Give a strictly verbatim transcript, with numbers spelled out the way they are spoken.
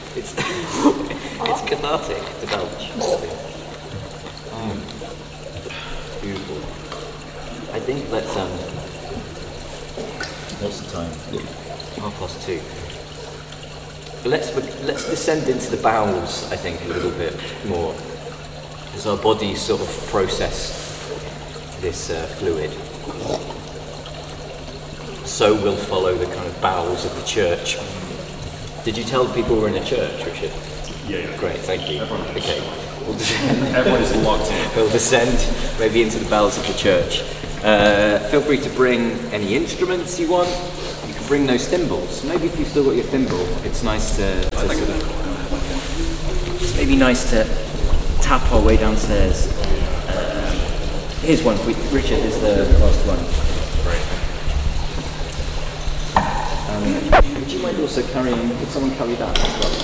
It's it's cathartic to belch. Mm. Beautiful. I think let's um. What's the time? Half past two. Let's let's descend into the bowels. I think a little bit more, as our bodies sort of process this uh, fluid. So we'll follow the kind of bowels of the church. Did you tell people we're in a church, Richard? Yeah, yeah. Great, thank you. Everyone knows. Okay. We'll descend, Everyone is locked in. we'll descend maybe into the bowels of the church. Uh, feel free to bring any instruments you want. You can bring those thimbles. Maybe if you've still got your thimble, it's nice to, to sort of, it's maybe nice to tap our way downstairs. Uh, here's one for you. Richard is the last one. Um, would you mind also carrying, could someone carry that as well?